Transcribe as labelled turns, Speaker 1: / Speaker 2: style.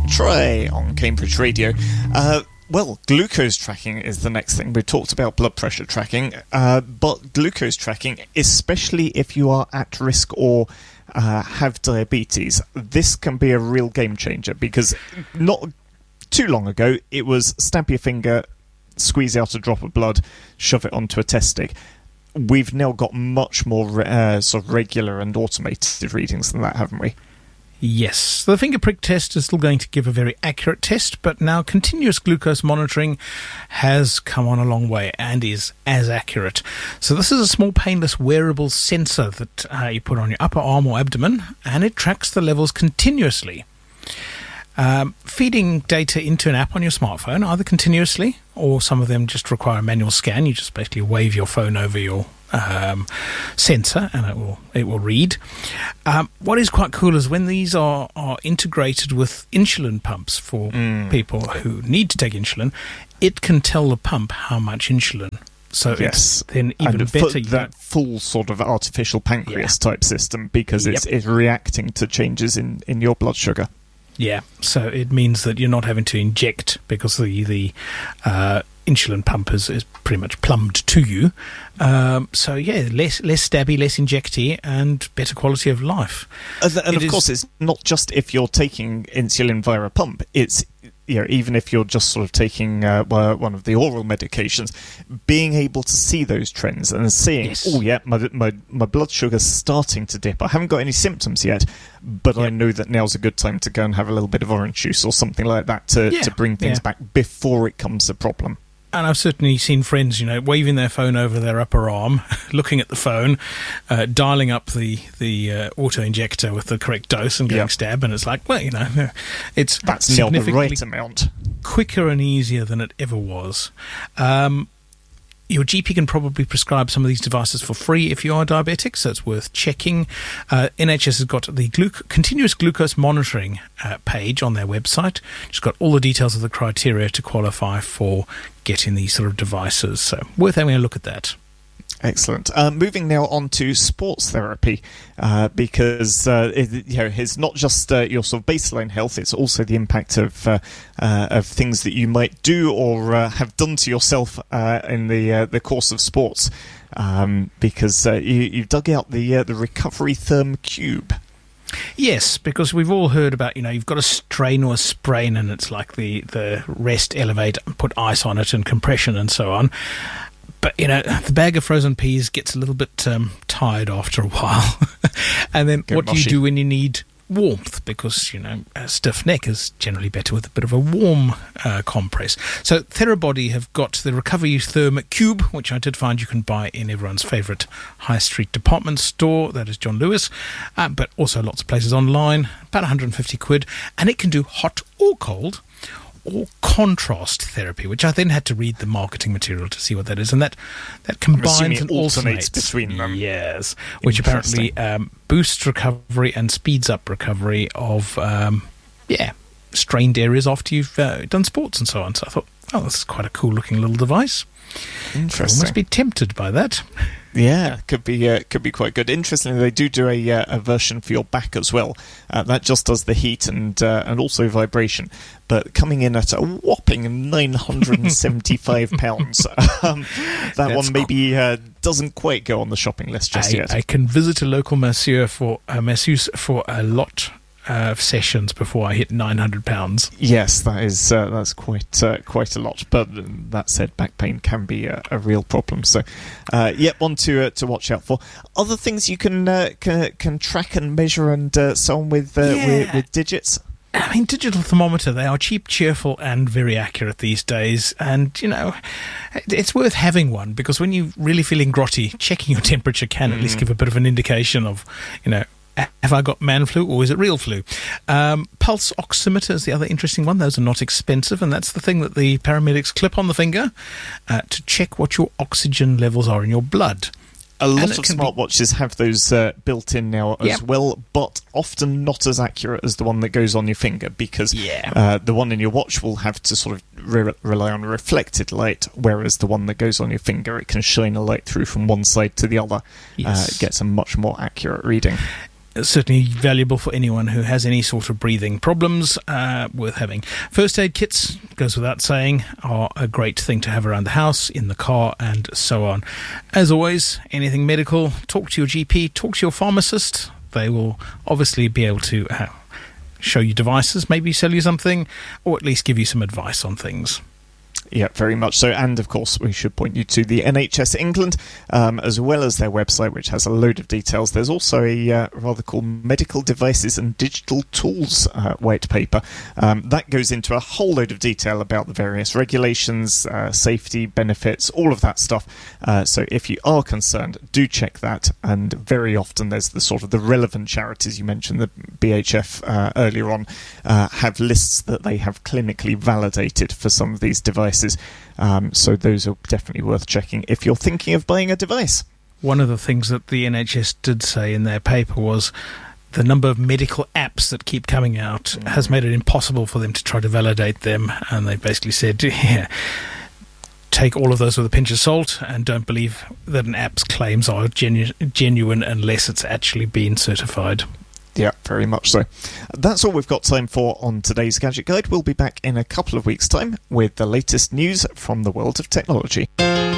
Speaker 1: Troy on Cambridge Radio. Well, glucose tracking is the next thing. We've talked about blood pressure tracking, but glucose tracking, especially if you are at risk or have diabetes, this can be a real game changer, because not too long ago it was stab your finger, squeeze out a drop of blood, shove it onto a test stick. We've now got much more sort of regular and automated readings than that, haven't we?
Speaker 2: Yes, the finger prick test is still going to give a very accurate test, but now continuous glucose monitoring has come on a long way and is as accurate. So this is a small painless wearable sensor that you put on your upper arm or abdomen, and it tracks the levels continuously. Feeding data into an app on your smartphone, either continuously or some of them just require a manual scan. You just basically wave your phone over your sensor and it will read. What is quite cool is when these are integrated with insulin pumps for people who need to take insulin, it can tell the pump how much insulin. So it's then even better.
Speaker 1: That full sort of artificial pancreas type system, because it's reacting to changes in your blood sugar.
Speaker 2: Yeah, so it means that you're not having to inject, because the insulin pump is pretty much plumbed to you. So yeah, less stabby, less injecty, and better quality of life.
Speaker 1: And of course, it's not just if you're taking insulin via a pump. It's even if you're just sort of taking one of the oral medications, being able to see those trends and seeing, my blood sugar's starting to dip. I haven't got any symptoms yet, but I know that now's a good time to go and have a little bit of orange juice or something like that to bring things back before it becomes a problem.
Speaker 2: And I've certainly seen friends, waving their phone over their upper arm, looking at the phone, dialing up the auto-injector with the correct dose and getting stabbed. And it's like, that's
Speaker 1: now the right amount.
Speaker 2: Quicker and easier than it ever was. Your GP can probably prescribe some of these devices for free if you are diabetic, so it's worth checking. NHS has got the continuous glucose monitoring page on their website. It's got all the details of the criteria to qualify for getting these sort of devices, so worth having a look at that.
Speaker 1: Excellent. Moving now on to sports therapy, because it's not just your sort of baseline health; it's also the impact of things that you might do or have done to yourself in the course of sports. Because you've dug out the Recovery Therm Cube.
Speaker 2: Yes, because we've all heard about, you've got a strain or a sprain, and it's like the rest, elevate, put ice on it, and compression, and so on. But, the bag of frozen peas gets a little bit tired after a while. And then what do you do when you need warmth? Because, a stiff neck is generally better with a bit of a warm compress. So Therabody have got the Recovery Therm Cube, which I did find you can buy in everyone's favourite high street department store. That is John Lewis. But also lots of places online, about 150 quid. And it can do hot or cold, or contrast therapy, which I then had to read the marketing material to see what that is, and that combines and alternates
Speaker 1: between them.
Speaker 2: Yes, which apparently boosts recovery and speeds up recovery of strained areas after you've done sports and so on. So I thought, this is quite a cool looking little device.
Speaker 1: Interesting.
Speaker 2: I must be tempted by that.
Speaker 1: Yeah, could be quite good. Interestingly, they do a version for your back as well. That just does the heat and also vibration, but coming in at a whopping £975. That's one maybe doesn't quite go on the shopping list just yet.
Speaker 2: I can visit a local masseuse for a lot of sessions before I hit £900.
Speaker 1: Yes, that's quite a lot. But that said, back pain can be a real problem. So, one to watch out for. Other things you can track and measure and so on with digits.
Speaker 2: I mean, digital thermometer, they are cheap, cheerful, and very accurate these days. And, it's worth having one, because when you're really feeling grotty, checking your temperature can at least give a bit of an indication of, have I got man flu or is it real flu? Pulse oximeter is the other interesting one. Those are not expensive, and that's the thing that the paramedics clip on the finger to check what your oxygen levels are in your blood.
Speaker 1: A lot of smartwatches have those built in now as well, but often not as accurate as the one that goes on your finger, because the one in your watch will have to sort of rely on reflected light, whereas the one that goes on your finger, it can shine a light through from one side to the other. It gets a much more accurate reading.
Speaker 2: certainly valuable for anyone who has any sort of breathing problems, worth having. First aid kits, goes without saying, are a great thing to have around the house, in the car, and so on. As always, anything medical, talk to your GP, talk to your pharmacist. They will obviously be able to show you devices, maybe sell you something, or at least give you some advice on things.
Speaker 1: Yeah, very much so. And, of course, we should point you to the NHS England, as well as their website, which has a load of details. There's also a rather cool Medical Devices and Digital Tools white paper. That goes into a whole load of detail about the various regulations, safety, benefits, all of that stuff. So if you are concerned, do check that. And very often there's the sort of the relevant charities. You mentioned the BHF earlier on, have lists that they have clinically validated for some of these devices. So those are definitely worth checking if you're thinking of buying a device.
Speaker 2: One of the things that the NHS did say in their paper was the number of medical apps that keep coming out has made it impossible for them to try to validate them. And they basically said, take all of those with a pinch of salt and don't believe that an app's claims are genuine unless it's actually been certified.
Speaker 1: Yeah, very much so. That's all we've got time for on today's Gadget Guide. We'll be back in a couple of weeks' time with the latest news from the world of technology.